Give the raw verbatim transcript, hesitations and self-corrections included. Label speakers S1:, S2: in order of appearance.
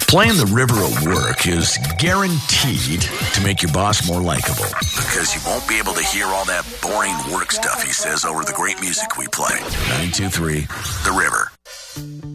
S1: Playing the river at work is guaranteed to make your boss more likable. Because you won't be able to hear all that boring work stuff he says over the great music we play. nine two three, The River.